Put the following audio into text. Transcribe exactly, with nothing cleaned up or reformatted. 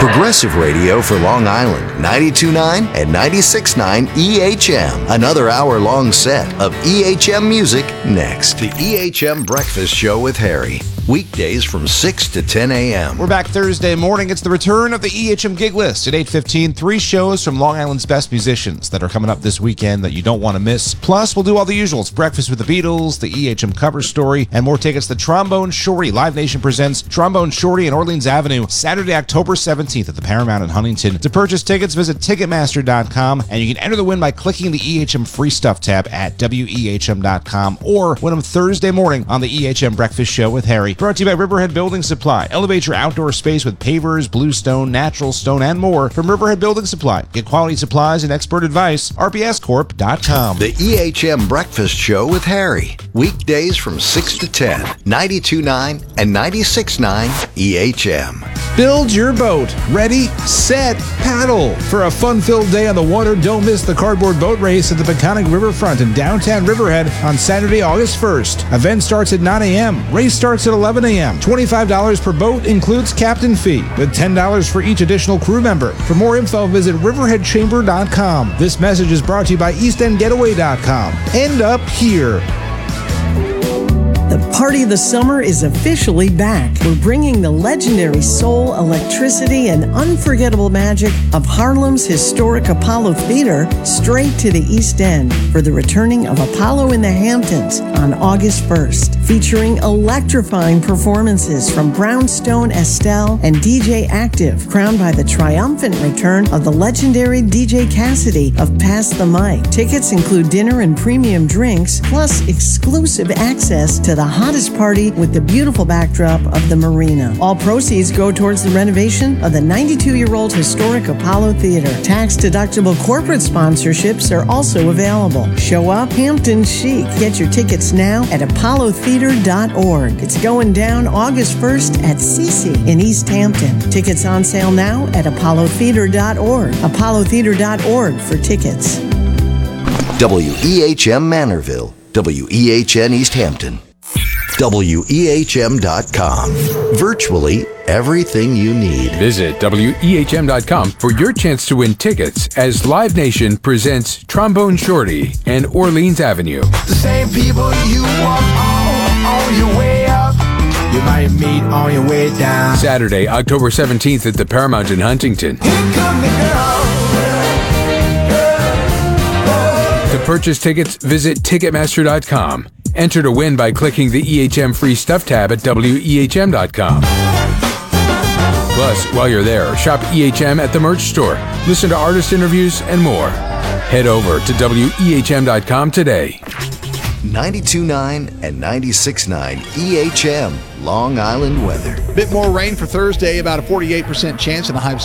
Progressive radio for Long Island, ninety-two point nine and ninety-six point nine E H M. Another hour-long set of E H M music next. The E H M Breakfast Show with Harry. Weekdays from six to ten a.m. We're back Thursday morning. It's the return of the E H M Gig List at eight fifteen. Three shows from Long Island's best musicians that are coming up this weekend that you don't want to miss. Plus, we'll do all the usuals. Breakfast with the Beatles, the E H M cover story, and more tickets to Trombone Shorty. Live Nation presents Trombone Shorty in Orleans Avenue, Saturday, October seventeenth at the Paramount in Huntington. To purchase tickets, visit Ticketmaster dot com, and you can enter the win by clicking the E H M Free Stuff tab at W E H M dot com or win them Thursday morning on the E H M Breakfast Show with Harry. Brought to you by Riverhead Building Supply. Elevate your outdoor space with pavers, bluestone, natural stone, and more from Riverhead Building Supply. Get quality supplies and expert advice. R B S Corp dot com. The E H M Breakfast Show with Harry. Weekdays from six to ten. ninety-two point nine and ninety-six point nine E H M. Build your boat. Ready, set, paddle. For a fun-filled day on the water, don't miss the cardboard boat race at the Peconic Riverfront in downtown Riverhead on Saturday, August first. Event starts at nine a.m. Race starts at eleven a.m. twenty-five dollars per boat includes captain fee, with ten dollars for each additional crew member. For more info, visit riverhead chamber dot com. This message is brought to you by east end getaway dot com. End up here. The party of the summer is officially back. We're bringing the legendary soul, electricity, and unforgettable magic of Harlem's historic Apollo Theater straight to the East End for the returning of Apollo in the Hamptons on August first. Featuring electrifying performances from Brownstone Estelle and D J Active, crowned by the triumphant return of the legendary D J Cassidy of Pass the Mic. Tickets include dinner and premium drinks, plus exclusive access to the hottest party with the beautiful backdrop of the marina. All proceeds go towards the renovation of the ninety-two-year-old historic Apollo Theater. Tax-deductible corporate sponsorships are also available. Show up Hampton chic. Get your tickets now at apollo theater dot org. It's going down August first at Cece in East Hampton. Tickets on sale now at apollo theater dot org. apollo theater dot org for tickets. W E H M Manorville. W E H N East Hampton. W E H M dot com. Virtually everything you need. Visit W E H M dot com for your chance to win tickets as Live Nation presents Trombone Shorty and Orleans Avenue. The same people you walk on, on your way up, you might meet on your way down. Saturday, October seventeenth at the Paramount in Huntington. Here come the girl. To purchase tickets, visit Ticketmaster dot com. Enter to win by clicking the E H M Free Stuff tab at W E H M dot com. Plus, while you're there, shop E H M at the merch store, listen to artist interviews, and more. Head over to W E H M dot com today. ninety-two point nine and ninety-six point nine E H M, Long Island weather. Bit more rain for Thursday, about a forty-eight percent chance, and a high of